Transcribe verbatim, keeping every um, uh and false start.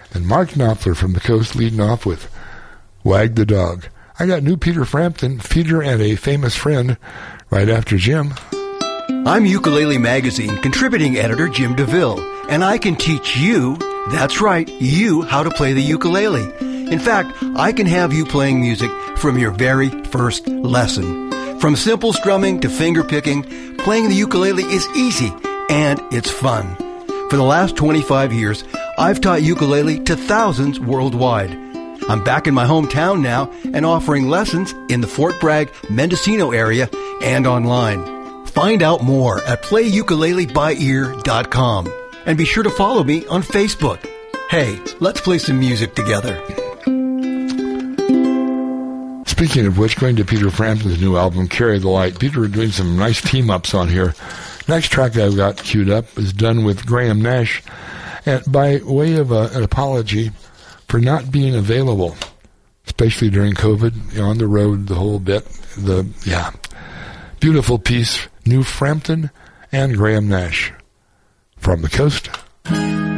and Mark Knopfler from the Coast leading off with Wag the Dog. I got new Peter Frampton, Peter and a Famous Friend, right after Jim. I'm Ukulele Magazine contributing editor Jim DeVille, and I can teach you, that's right, you, how to play the ukulele. In fact, I can have you playing music from your very first lesson. From simple strumming to finger picking, playing the ukulele is easy, and it's fun. For the last twenty-five years, I've taught ukulele to thousands worldwide. I'm back in my hometown now and offering lessons in the Fort Bragg, Mendocino area and online. Find out more at play ukulele by ear dot com. And be sure to follow me on Facebook. Hey, let's play some music together. Speaking of which, going to Peter Frampton's new album, Carry the Light. Peter doing some nice team-ups on here. Next track I've got queued up is done with Graham Nash. And by way of a, an apology for not being available, especially during COVID, on the road the whole bit. The yeah, beautiful piece, New Frampton and Graham Nash from the Coast.